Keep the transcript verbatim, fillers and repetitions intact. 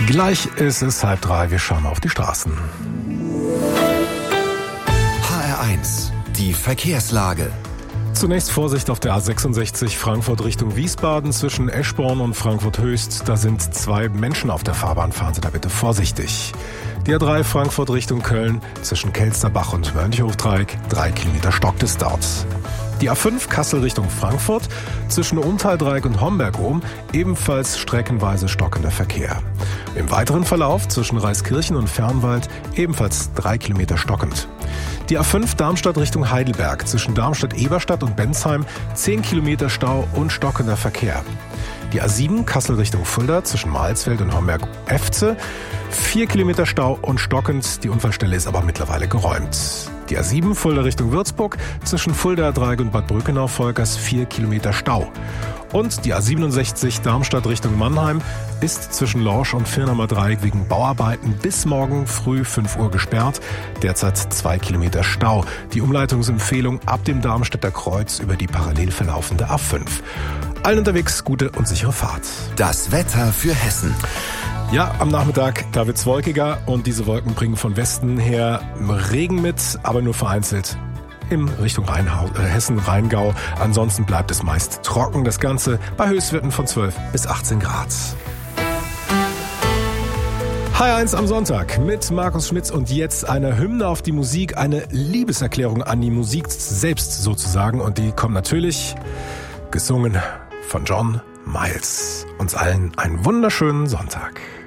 Gleich ist es halb drei, wir schauen auf die Straßen. H R eins, die Verkehrslage. Zunächst Vorsicht auf der A sechsundsechzig Frankfurt Richtung Wiesbaden zwischen Eschborn und Frankfurt-Höchst. Da sind zwei Menschen auf der Fahrbahn, fahren Sie da bitte vorsichtig. Die A drei Frankfurt Richtung Köln zwischen Kelsterbach und Mönchhofdreieck, drei Kilometer stockt es dort. Die A fünf Kassel Richtung Frankfurt zwischen Unteildreieck und Homberg-Ohm ebenfalls streckenweise stockender Verkehr. Im weiteren Verlauf zwischen Reiskirchen und Fernwald ebenfalls drei Kilometer stockend. Die A fünf Darmstadt Richtung Heidelberg zwischen Darmstadt-Eberstadt und Bensheim zehn Kilometer Stau und stockender Verkehr. Die A sieben Kassel Richtung Fulda zwischen Mahlsfeld und Homberg-Efze vier Kilometer Stau und stockend. Die Unfallstelle ist aber mittlerweile geräumt. Die A sieben Fulda Richtung Würzburg zwischen Fulda Dreieck und Bad Brückenau-Volkers vier Kilometer Stau. Und die A siebenundsechzig Darmstadt Richtung Mannheim ist zwischen Lorsch und Firnamer Dreieck wegen Bauarbeiten bis morgen früh fünf Uhr gesperrt. Derzeit zwei Kilometer Stau. Die Umleitungsempfehlung ab dem Darmstädter Kreuz über die parallel verlaufende A fünf. Allen unterwegs gute und sichere Fahrt. Das Wetter für Hessen. Ja, am Nachmittag, da wird's wolkiger und diese Wolken bringen von Westen her Regen mit, aber nur vereinzelt in Richtung Rheinhau, äh, Hessen-Rheingau. Ansonsten bleibt es meist trocken. Das Ganze bei Höchstwerten von zwölf bis achtzehn Grad. H R eins am Sonntag mit Markus Schmitz und jetzt eine Hymne auf die Musik, eine Liebeserklärung an die Musik selbst sozusagen. Und die kommt natürlich gesungen von John Miles. Uns allen einen wunderschönen Sonntag.